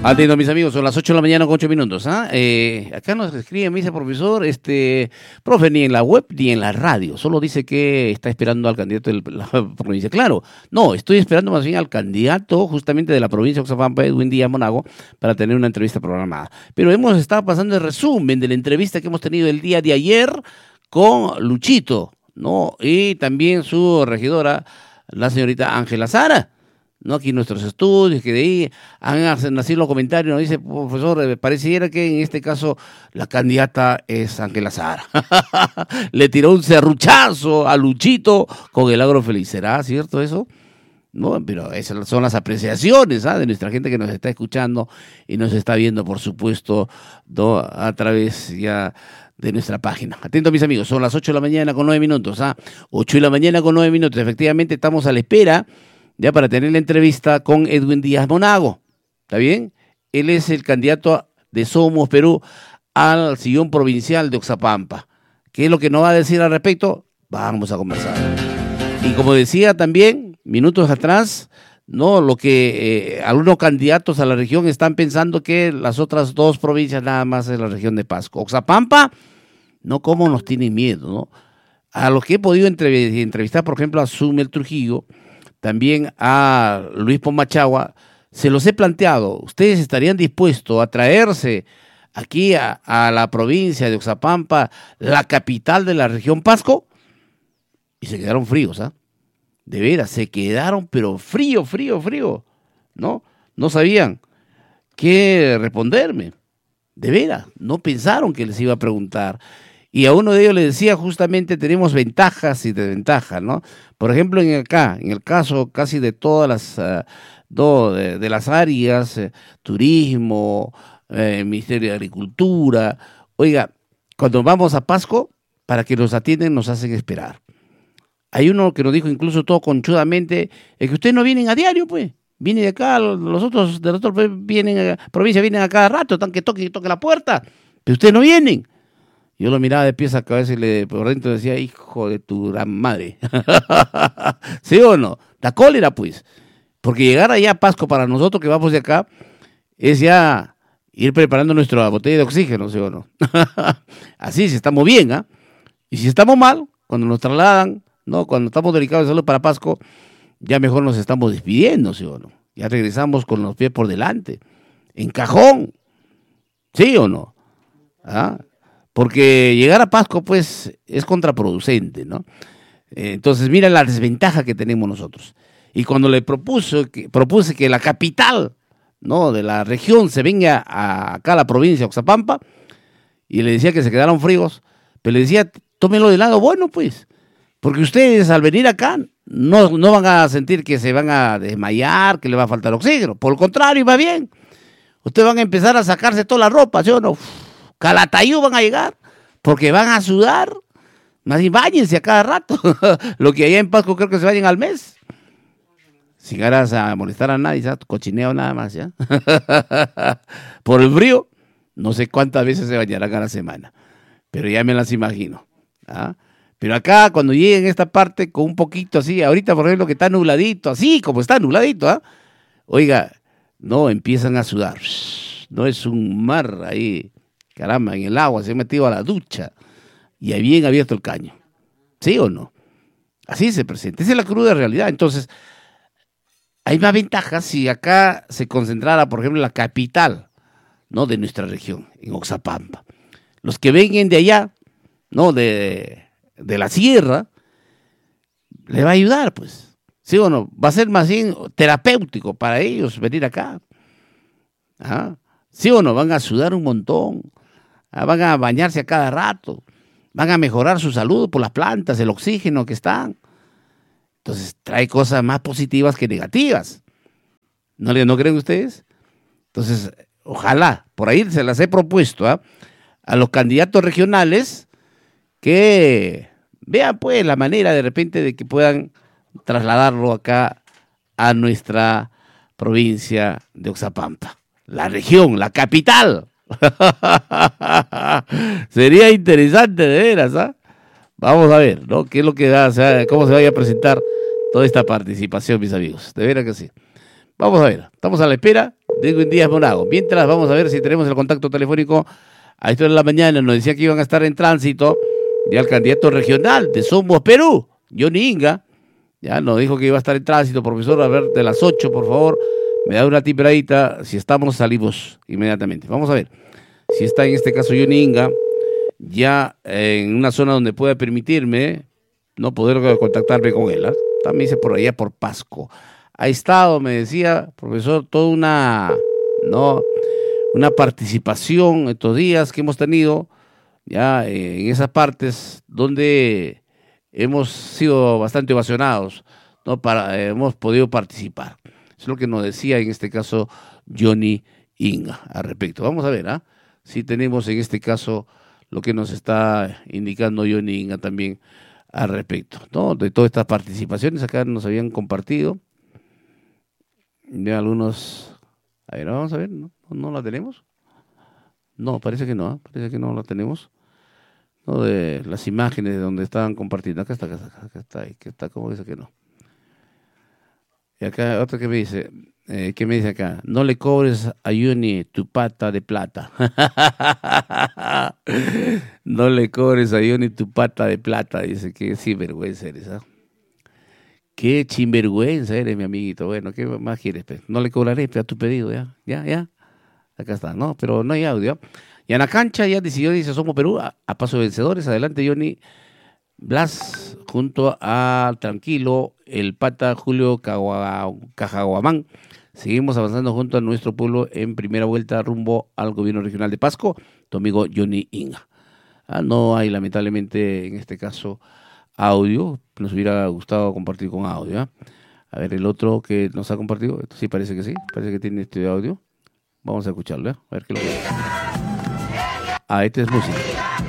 Atiendo, mis amigos, son las 8 de la mañana con 8 minutos. Acá nos escribe, me dice profesor, profe, ni en la web ni en la radio, solo dice que está esperando al candidato de la provincia. Claro, no, estoy esperando más bien al candidato justamente de la provincia de Oxapampa, Edwin Díaz Monago, para tener una entrevista programada. Pero hemos estado pasando el resumen de la entrevista que hemos tenido el día de ayer con Luchito, ¿no? Y también su regidora, la señorita Ángela Sara. ¿No? Aquí nuestros estudios, que de ahí han nacido los comentarios, nos dice, profesor, pareciera que en este caso la candidata es Ángela Sara. Le tiró un serruchazo a Luchito con el Agro Feliz. ¿Será cierto eso? No, pero esas son las apreciaciones de nuestra gente que nos está escuchando y nos está viendo, por supuesto, ¿no? A través ya de nuestra página. Atento, mis amigos, son las 8 de la mañana con 9 minutos. 8 de la mañana con 9 minutos. Efectivamente, estamos a la espera ya para tener la entrevista con Edwin Díaz Monago. ¿Está bien? Él es el candidato de Somos Perú al sillón provincial de Oxapampa. ¿Qué es lo que nos va a decir al respecto? Vamos a conversar. Y como decía también, minutos atrás, no, lo que algunos candidatos a la región están pensando que las otras dos provincias nada más es la región de Pasco. Oxapampa, no, cómo nos tienen miedo, ¿no? A los que he podido entrevistar, por ejemplo, a Sumel Trujillo, también a Luis Pomachagua, se los he planteado. ¿Ustedes estarían dispuestos a traerse aquí a la provincia de Oxapampa, la capital de la región Pasco? Y se quedaron fríos, De veras, se quedaron, pero frío, ¿no? No sabían qué responderme. De veras, no pensaron que les iba a preguntar. Y a uno de ellos le decía, justamente, tenemos ventajas y desventajas, ¿no? Por ejemplo, en el caso casi de todas las, de las áreas, turismo, Ministerio de Agricultura. Oiga, cuando vamos a Pasco, para que nos atienden, nos hacen esperar. Hay uno que nos dijo incluso todo conchudamente, es que ustedes no vienen a diario, pues. Vienen de acá, los otros de la otra provincia vienen a cada rato, tan que toque la puerta, pero ustedes no vienen. Yo lo miraba de pies a cabeza y por dentro decía, hijo de tu gran madre. ¿Sí o no? La cólera, pues. Porque llegar allá a Pasco para nosotros que vamos de acá es ya ir preparando nuestra botella de oxígeno, ¿sí o no? Así, si estamos bien, Y si estamos mal, cuando nos trasladan, ¿no? Cuando estamos delicados de salud para Pasco, ya mejor nos estamos despidiendo, ¿sí o no? Ya regresamos con los pies por delante. En cajón. ¿Sí o no? Porque llegar a Pasco, pues, es contraproducente, ¿no? Entonces, mira la desventaja que tenemos nosotros. Y cuando le propuse que la capital, ¿no?, de la región se venga acá a la provincia de Oxapampa, y le decía que se quedaron fríos, pero le decía, tómenlo del lado bueno, pues, porque ustedes al venir acá no van a sentir que se van a desmayar, que le va a faltar oxígeno. Por el contrario, va bien. Ustedes van a empezar a sacarse toda la ropa, ¿sí o no? Calatayud van a llegar, porque van a sudar, más bien báñense a cada rato, lo que allá en Pasco creo que se vayan al mes, sin ganas a molestar a nadie, cochineo nada más, ¿ya? Por el frío, no sé cuántas veces se bañarán a la semana, pero ya me las imagino, Pero acá, cuando lleguen a esta parte, con un poquito así, ahorita por ejemplo que está nubladito, así como está nubladito, oiga, no, empiezan a sudar, no es un mar ahí, caramba, en el agua, se ha metido a la ducha y ahí bien abierto el caño. ¿Sí o no? Así se presenta. Esa es la cruda realidad. Entonces, hay más ventajas si acá se concentrara, por ejemplo, la capital, ¿no?, de nuestra región, en Oxapampa. Los que vengan de allá, ¿no?, de la sierra, le va a ayudar, pues. ¿Sí o no? Va a ser más bien terapéutico para ellos venir acá. ¿Sí o no? Van a sudar un montón. Van a bañarse a cada rato, van a mejorar su salud por las plantas, el oxígeno que están. Entonces trae cosas más positivas que negativas. ¿No creen ustedes? Entonces, ojalá, por ahí se las he propuesto a los candidatos regionales que vean pues la manera de repente de que puedan trasladarlo acá a nuestra provincia de Oxapampa, la región, la capital. Sería interesante de veras, Vamos a ver, ¿no? ¿Qué es lo que da? O sea, cómo se vaya a presentar toda esta participación, mis amigos. De veras que sí. Vamos a ver, estamos a la espera Edwin Díaz Monago. Mientras, vamos a ver si tenemos el contacto telefónico. A esta hora de la mañana nos decía que iban a estar en tránsito ya el candidato regional de Somos Perú, Johnny Inga. Ya nos dijo que iba a estar en tránsito, profesor. A ver, de las 8, por favor, me da una timbradita. Si estamos, salimos inmediatamente. Vamos a ver si está en este caso Johnny Inga, ya en una zona donde pueda permitirme no poder contactarme con él. También dice por allá por Pasco. Ha estado, me decía, profesor, toda una participación estos días que hemos tenido ya en esas partes donde hemos sido bastante ovacionados, ¿no? Hemos podido participar. Es lo que nos decía en este caso Johnny Inga al respecto. Vamos a ver, si tenemos en este caso lo que nos está indicando Johnny Inga también al respecto, ¿no? De todas estas participaciones acá nos habían compartido. De algunos. A ver, vamos a ver, ¿no la tenemos? No, parece que no, parece que no la tenemos. No, de las imágenes de donde estaban compartiendo. Acá está, ¿cómo dice que no? Y acá otra que me dice, ¿qué me dice acá? No le cobres a Johnny tu pata de plata. No le cobres a Johnny tu pata de plata. Dice que sinvergüenza eres, Qué sinvergüenza eres, mi amiguito. Bueno, ¿qué más quieres? No le cobraré a tu pedido, ya. Acá está, ¿no? Pero no hay audio. Y en la cancha ya decidió, dice Somos Perú, a paso de vencedores. Adelante Johnny Blas, junto a Tranquilo, el pata Julio Cajaguamán. Seguimos avanzando junto a nuestro pueblo en primera vuelta rumbo al gobierno regional de Pasco, tu amigo Johnny Inga. No hay lamentablemente en este caso audio, nos hubiera gustado compartir con audio. A ver, el otro que nos ha compartido, esto sí, parece que tiene este audio. Vamos a escucharlo, a ver qué es lo que dice. Este es música.